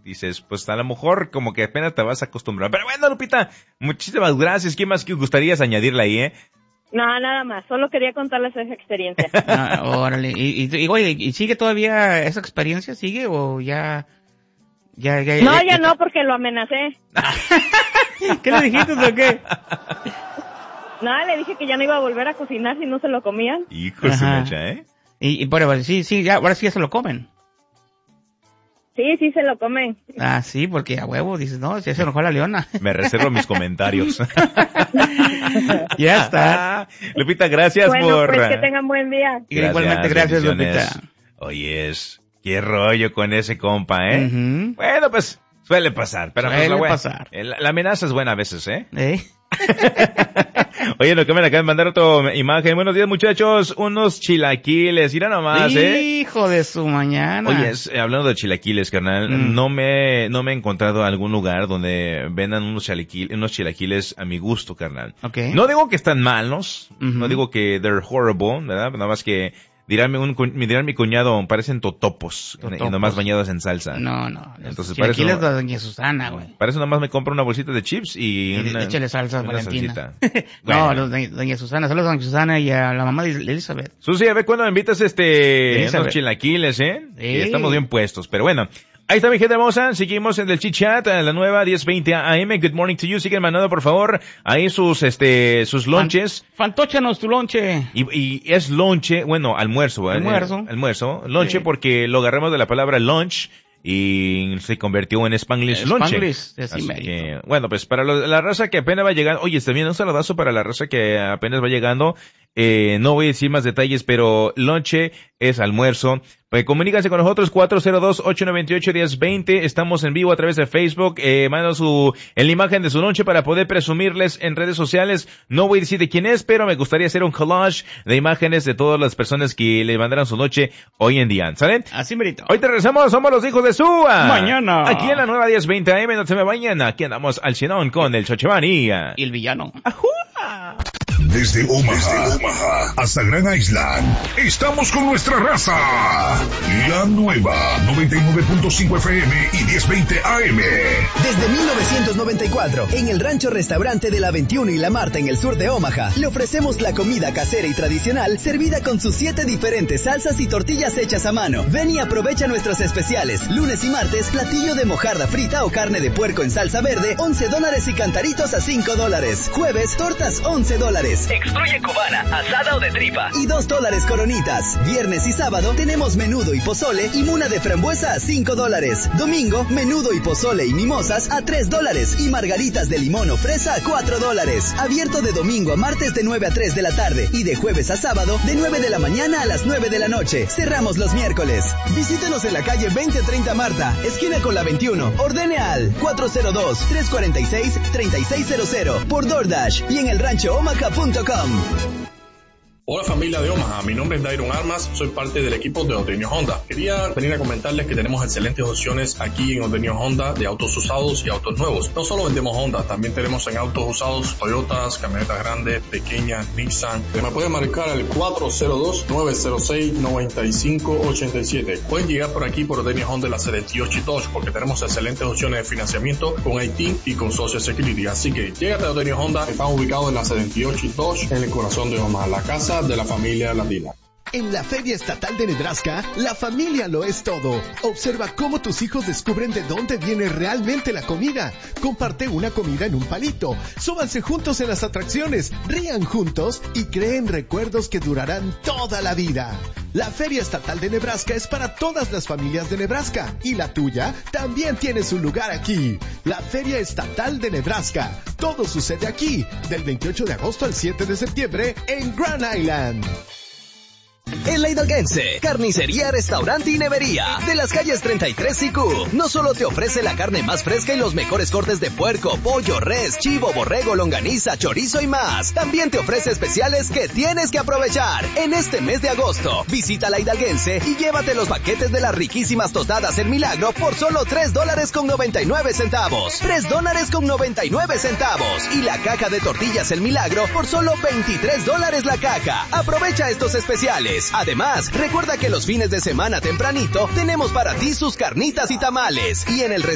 dices, pues a lo mejor como que apenas te vas a acostumbrar. Pero bueno, Lupita, muchísimas gracias. ¿Qué más que gustarías añadirle ahí, No, nada más. Solo quería contarles esa experiencia. Órale. ¿Y sigue todavía esa experiencia? ¿Sigue o ya? No, ya no, porque lo amenacé. ¿Qué le dijiste o qué? Nada, le dije que ya no iba a volver a cocinar si no se lo comían. Hijo de su mecha, Pero sí, ya, ahora sí ya se lo comen. Sí, se lo comen. Ah, sí, porque a huevo, dices, no, ya se enojó la leona. Me reservo mis comentarios. Ya está. Lupita, gracias por... Pues que tengan buen día. Igualmente, gracias, Lupita. Oyes, qué rollo con ese compa, Bueno, pues, suele pasar. Pero suele pasar. La amenaza es buena a veces, Oye, lo que me acaban de mandar otra imagen. Buenos días, muchachos. Unos chilaquiles. Mira nomás, Hijo de su mañana. Oye, hablando de chilaquiles, carnal, no me he encontrado algún lugar donde vendan unos chilaquiles a mi gusto, carnal. Okay. No digo que están malos. No digo que they're horrible, ¿verdad? Nada más que dirá mi cuñado, parecen totopos. Y nomás bañados en salsa. No. Entonces chilaquiles de Doña Susana, güey. Para eso nomás me compro una bolsita de chips y échale salsa Valentina. Bueno. No, Doña Susana, solo Doña Susana y a la mamá de Elizabeth. Susi, a ver cuándo me invitas unos chilaquiles, Sí. Estamos bien puestos, pero bueno. Ahí está mi gente hermosa, seguimos en el Chit Chat, la nueva 10:20 AM, good morning to you, siguen mandando por favor ahí sus lonches. Fantóchanos tu lonche. Y es lonche, bueno, almuerzo, lonche, porque lo agarramos de la palabra lunch y se convirtió en Spanglish lonche. Así que, bueno, pues para la raza que apenas va llegando, oye, también un saludazo para la raza que apenas va llegando, no voy a decir más detalles, pero lonche es almuerzo. Pues comuníquense con nosotros 402-898-1020. Estamos en vivo a través de Facebook. Mándanos en la imagen de su lonche para poder presumirles en redes sociales. No voy a decir de quién es, pero me gustaría hacer un collage de imágenes de todas las personas que le mandaron su noche hoy en día. ¿Sale? Así merito. Hoy te regresamos, somos los hijos de Sua. Mañana. Aquí en la nueva 10:20 AM, no se me vayan. Aquí andamos al Chinón con el Chochemani. Y el villano. ¡Ajúa! Desde Omaha hasta Grand Island, estamos con nuestra raza. La nueva 99.5 FM y 1020 AM. Desde 1994, en el Rancho Restaurante de la 21 y la Marta en el sur de Omaha, le ofrecemos la comida casera y tradicional servida con sus 7 diferentes salsas y tortillas hechas a mano. Ven y aprovecha nuestros especiales. Lunes y martes, platillo de mojarra frita o carne de puerco en salsa verde, $11 y cantaritos a $5. Jueves, tortas $11. Extruye cubana, asada o de tripa. Y $2 coronitas. Viernes y sábado tenemos menudo y pozole y muna de frambuesa a $5. Domingo, menudo y pozole y mimosas a $3 y margaritas de limón o fresa a $4. Abierto de domingo a martes de 9 a 3 de la tarde y de jueves a sábado de 9 de la mañana a las 9 de la noche. Cerramos los miércoles. Visítenos en la calle 2030 Marta, esquina con la 21. Ordene al 402-346-3600 por DoorDash y en el rancho Omaha.com. Hola familia de Omaha, mi nombre es Dairon Armas, soy parte del equipo de Odenio Honda. Quería venir a comentarles que tenemos excelentes opciones aquí en Odenio Honda de autos usados y autos nuevos. No solo vendemos Honda, también tenemos en autos usados Toyotas, camionetas grandes, pequeñas, Nissan. Me pueden marcar al 402-906-9587. Pueden llegar por aquí por Odenio Honda en la 78 y Dodge porque tenemos excelentes opciones de financiamiento con IT y con Social Security. Así que llégate a Odenio Honda, están ubicados en la 78 y Dodge en el corazón de Omaha, la casa de la familia latina. En la Feria Estatal de Nebraska, la familia lo es todo. Observa cómo tus hijos descubren de dónde viene realmente la comida. Comparte una comida en un palito. Súbanse juntos en las atracciones, rían juntos y creen recuerdos que durarán toda la vida. La Feria Estatal de Nebraska es para todas las familias de Nebraska y la tuya también tiene su lugar aquí. La Feria Estatal de Nebraska. Todo sucede aquí, del 28 de agosto al 7 de septiembre en Grand Island. En la Hidalguense, carnicería, restaurante y nevería de las calles 33 y Q. No solo te ofrece la carne más fresca y los mejores cortes de puerco, pollo, res, chivo, borrego, longaniza, chorizo y más. También te ofrece especiales que tienes que aprovechar. En este mes de agosto, visita la Hidalguense y llévate los paquetes de las riquísimas tostadas El Milagro por solo $3.99. $3.99. Y la caja de tortillas El Milagro por solo $23 la caja. Aprovecha estos especiales. Además, recuerda que los fines de semana tempranito tenemos para ti sus carnitas y tamales. Y en el